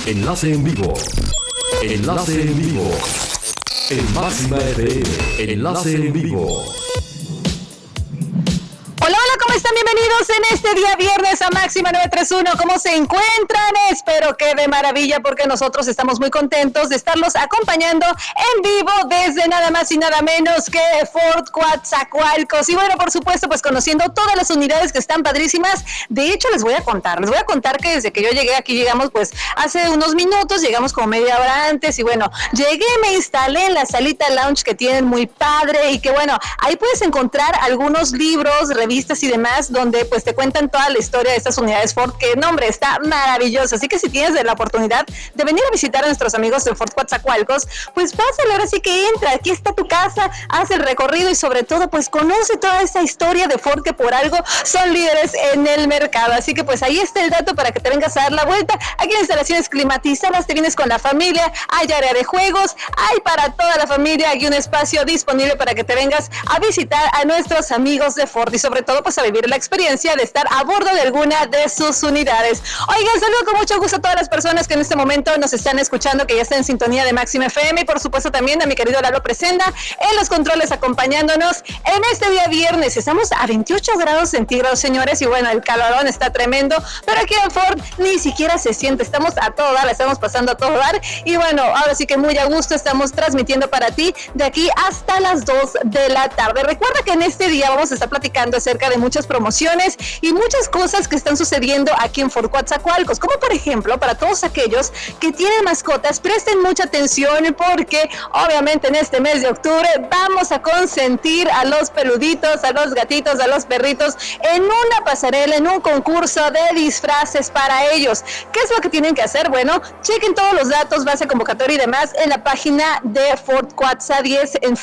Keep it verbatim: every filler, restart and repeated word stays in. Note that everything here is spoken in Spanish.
Enlace en vivo. Enlace en vivo. En Máxima F M. Enlace en vivo. Hola, hola, ¿cómo están? Bienvenidos en este día viernes a Máxima nueve tres uno. ¿Cómo se encuentran? Espero que de maravilla, porque nosotros estamos muy contentos de estarlos acompañando en vivo desde nada más y nada menos que Fort Coatzacoalcos. Y bueno, por supuesto, pues conociendo todas las unidades que están padrísimas. De hecho, les voy a contar, les voy a contar que desde que yo llegué aquí, llegamos pues hace unos minutos, llegamos como media hora antes y bueno, llegué, me instalé en la salita lounge que tienen muy padre y que bueno, ahí puedes encontrar algunos libros, revistas y demás, donde pues te cuentan toda la historia de estas unidades Ford, que no, hombre, está maravilloso. Así que si tienes la oportunidad de venir a visitar a nuestros amigos de Fort Coatzacoalcos, pues pásale, ahora sí que entra, aquí está tu casa, haz el recorrido y sobre todo pues conoce toda esa historia de Ford, que por algo son líderes en el mercado. Así que pues ahí está el dato para que te vengas a dar la vuelta. Aquí hay instalaciones climatizadas, te vienes con la familia, hay área de juegos, hay para toda la familia, hay un espacio disponible para que te vengas a visitar a nuestros amigos de Ford y sobre todo pues a vivir la experiencia de estar a bordo de alguna de sus unidades. Oigan, saludo con mucho gusto a todas las personas que en este momento nos están escuchando, que ya están en sintonía de Máxima F M y por supuesto también a mi querido Lalo Presenda en los controles acompañándonos en este día viernes. Estamos a veintiocho grados centígrados, señores, y bueno, el calorón está tremendo, pero aquí en Ford ni siquiera se siente, estamos a todo dar, estamos pasando a todo dar y bueno, ahora sí que muy a gusto estamos transmitiendo para ti de aquí hasta las dos de la tarde. Recuerda que en este día vamos a estar platicando acerca de muchas promociones y muchas cosas que están sucediendo aquí en Fort Coatzacoalcos, como por ejemplo, para todos aquellos que tienen mascotas, presten mucha atención porque obviamente en este mes de octubre vamos a consentir a los peluditos, a los gatitos, a los perritos en una pasarela, en un concurso de disfraces para ellos. ¿Qué es lo que tienen que hacer? Bueno, chequen todos los datos, base convocatoria y demás en la página de Fort Coatza diez en